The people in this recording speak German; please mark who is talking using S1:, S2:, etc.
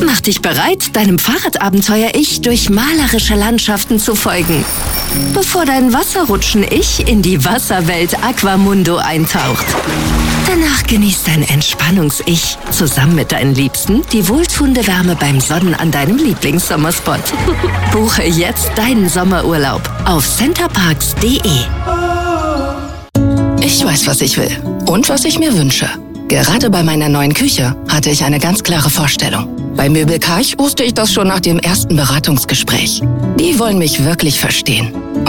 S1: Mach dich bereit, deinem Fahrradabenteuer-Ich durch malerische Landschaften zu folgen, bevor dein Wasserrutschen-Ich in die Wasserwelt Aquamundo eintaucht. Danach genießt dein Entspannungs-Ich zusammen mit deinen Liebsten die wohltuende Wärme beim Sonnen an deinem Lieblingssommerspot. Buche jetzt deinen Sommerurlaub auf centerparks.de.
S2: Ich weiß, was ich will und was ich mir wünsche. Gerade bei meiner neuen Küche hatte ich eine ganz klare Vorstellung. Bei Möbel Karch wusste ich das schon nach dem ersten Beratungsgespräch. Die wollen mich wirklich verstehen.